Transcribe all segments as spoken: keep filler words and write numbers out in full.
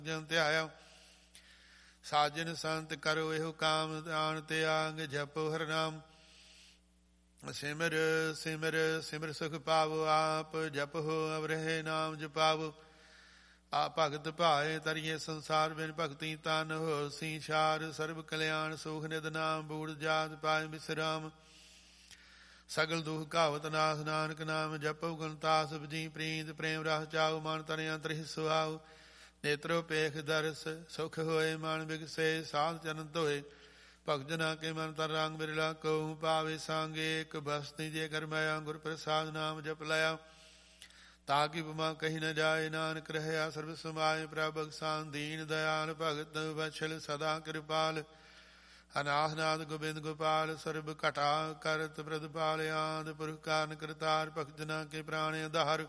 ਜਨ ਧਿਆਇਆ। ਸਾਜਨ ਸੰਤ ਕਰੋ ਇਹੋ ਕਾਮ, ਆਣ ਤਿਆਗ ਜਪੋ ਹਰਿ ਨਾਮ। ਸਿਮਰ ਸਿਮਰ ਸਿਮਰ ਸੁਖ ਪਾਵੋ, ਆਪ ਜਪੋ ਅਵਰਹਿ ਨਾਮ ਜਪਾਵੋ। ਆ ਭਗਤ ਭਾਏ ਤਰੀਏ ਸੰਸਾਰ, ਬਿਨ ਭਗਤੀ ਤਨ ਹੋਸੀ ਛਾਰ। ਸਰਬ ਕਲਿਆਣ ਸੁਖ ਨਿਧ ਨਾਮ, ਬੂੜ ਜਾਤ ਪਾਏ ਵਿਸਰਾਮ। ਸਗਲ ਦੁਖ ਘਾਵਤ ਨਾਸ, ਨਾਨਕ ਨਾਮ ਜਪੋ ਗੁਣਤਾਸ। ਬਜੀ ਪ੍ਰੀਤ ਪ੍ਰੇਮ ਰਸ ਚਾਉ, ਮਨ ਤਨ ਅੰਤਰਿ ਸੁਆਉ। ਨੇਤਰੋ ਪੇਖ ਦਰਸ ਸੁਖ ਹੋਏ, ਮਨ ਬਿਗਸੇ ਸਾਧ ਚਰਨ ਧੋਏ। ਭਗਤ ਜਨਾ ਕੇ ਮਨ ਤਨ ਰੰਗ ਬਿਰਲਾ, ਕਹੂੰ ਪਾਵੇ ਸੰਗੇ ਇੱਕ ਬਸਤੀ। ਜੇ ਕਰ ਮਾਇਆ ਗੁਰ ਪ੍ਰਸਾਦ, ਨਾਮ ਜਪ ਲਿਆ ਤਾਂ ਕਿ ਬਮਾ ਕਹੀ ਨ ਜਾਏ। ਨਾਨਕ ਰਹਿਆ ਸਰਬ ਸਮਾਏ, ਪ੍ਰਭ ਬਖਸ਼ਾਨ ਦੀਨ ਦਇਆਲ। ਭਗਤ ਵਛਲ ਸਦਾ ਕਿਰਪਾਲ, ਅਨਾਥ ਨਾਥ ਗੋਬਿੰਦ ਗੋਪਾਲ। ਸਰਬ ਘਟਾ ਕਰਤ ਪ੍ਰਤਪਾਲ, ਆਦਿ ਪੁਰਖ ਕਾਰਨ ਕਰਤਾਰ। ਭਗਤ ਜਨਾ ਕੇ ਪ੍ਰਾਣ ਆਧਾਰ,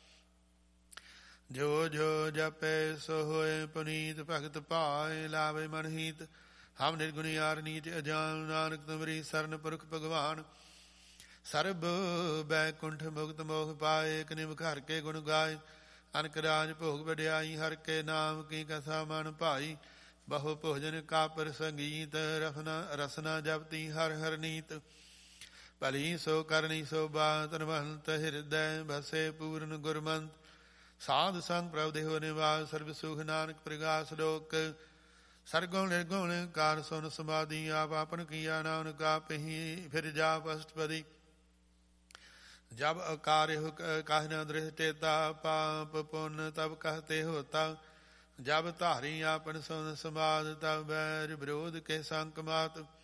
ਜੋ ਜੋ ਜਪੇ ਸੋ ਹੋਏ ਪੁਨੀਤ। ਭਗਤ ਭਾਏ ਲਾਵੇ ਮਨ ਹੀਤ, ਹਮ ਨਿਰਗੁਣੀ ਯਾਰ ਨੀਚ ਅਜਾਨ। ਨਾਨਕ ਤੁਮਰੀ ਸਰਨ ਪੁਰਖ ਭਗਵਾਨ, ਸਰਬ ਬੈਕੁੰਠ ਮੁਕਤ ਮੋਖ ਪਾਏ। ਇਕ ਨਿਮਖ ਹਰਿ ਕੇ ਗੁਣ ਗਾਏ, ਅਨਕ ਰਾਜ ਭੋਗ ਵਡਿਆਈ। ਹਰਿ ਕੇ ਨਾਮ ਕੀ ਕਥਾ ਮਨ ਭਾਈ, ਬਹੁ ਭੋਜਨ ਕਾਪਰ ਸੰਗੀਤ। ਰਸਨਾ ਰਸਨਾ ਜਪਤੀ ਹਰ ਹਰ ਨੀਤ, ਭਲੀ ਸੋ ਕਰਨੀ ਸੋ ਬਾਤ। ਧਨਵੰਤ ਹਿਰਦੈ ਬਸੇ ਪੂਰਨ ਗੁਰਮੰਤ, ਸਾਧ ਸੰਗ ਪ੍ਰਭ ਦੇਹੁ ਨਿਵਾਸ। ਸਰਬ ਸੁਖ ਨਾਨਕ ਪ੍ਰਗਾਸ ਲੋਕ, ਸਰਗੁਣ ਨਿਰਗੁਣ ਕਾਰ ਸੁਨ ਸਮਾਧੀ। ਆਪ ਆਪਨ ਕੀਆ ਨਾਨਕ ਆਪਹਿ, ਫਿਰ ਜਾਪ ਅਸ਼ਟਪਦੀ। ਜਬ ਅਕਾਰਿਹੁ ਕਾਹਿ ਨ ਦ੍ਰਿਸ਼ਟੇਤਾ, ਪਾਪ ਪੁੰਨ ਤਬ ਕਹਤੇ ਹੋਤਾ। ਜਬ ਧਾਰੀ ਆਪਨ ਸੁਨ ਸਮਾਧ, ਤਬ ਬੈਰ ਵਿਰੋਧ ਕੇ ਸੰਕ ਮਾਤ।